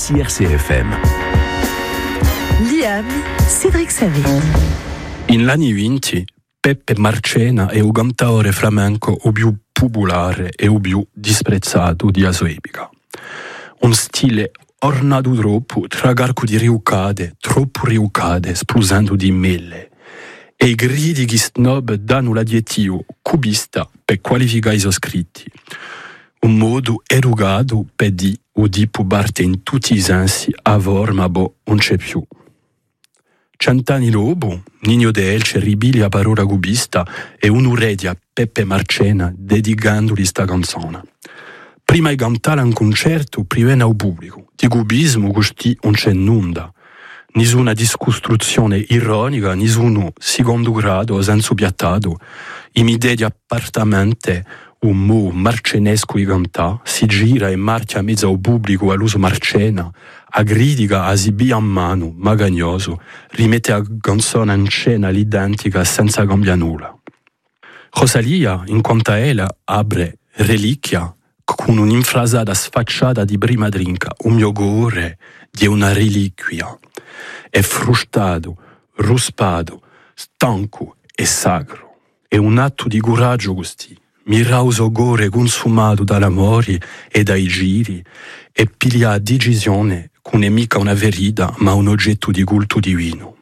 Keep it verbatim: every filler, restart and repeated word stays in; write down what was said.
S I R C F M. Liam, Cédric Savé. In anni venti, Peppe Marcena è un cantautore flamenco o più popolare e o più disprezzato di sua epoca. Un stile ornato troppo, tragarco di riucade, troppo riucade, esplosando di mille. E i critici snob danno l'aggettivo cubista per qualificare i suoi scritti. Un modo erugato per dire o di parte in tutti i sensi, a forma boh non c'è più. Cent'anni dopo, Nino De Elce ribili a parola cubista e un'uredia a Peppe Marcena dedicandogli sta canzone. Prima di cantare un concerto, privena al pubblico. Di cubismo costì non c'è nulla. Nessuna discostruzione ironica, nessuno secondo grado senza piattato. I midè di appartamento, un mo marcenesco di cantà, si gira e marcia a mezzo al pubblico all'uso marcena, a critica, a sibia a mano, magagnoso, rimette la canzone in scena l'identica senza cambiare nulla. Rosalia, in quanto a ella, apre Reliquia, con un'infrasata sfacciata di prima drinca, un mio cuore di una reliquia. È frustato, ruspato, stanco e sacro. È un atto di coraggio così. Mirauso gore consumato dall'amore e dai giri e piglia decisione che non è mica una verità ma un oggetto di culto divino.